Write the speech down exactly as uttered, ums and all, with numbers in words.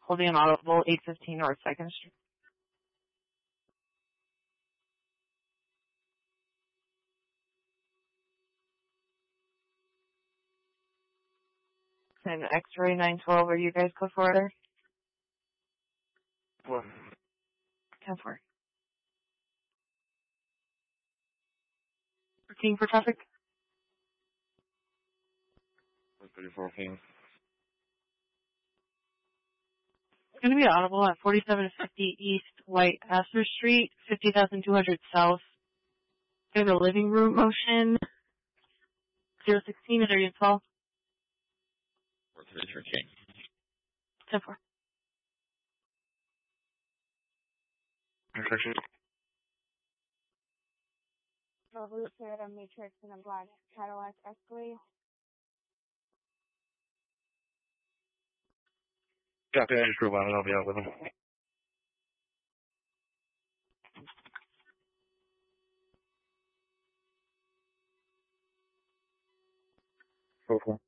Holding an audible, eight fifteen North second Street. And X-ray nine twelve, are you guys code for order? What? ten four. Routine for traffic? thirty-four King. It's going to be audible at forty-seven fifty East White Astor Street, fifty thousand two hundred South. In the living room motion. zero sixteen, is there you twelve? thirty-four King. ten four. Intersection. Route Toyota Matrix in a black Cadillac Escalade. Copy, I just drove on it. I'll be out with him. Go for it.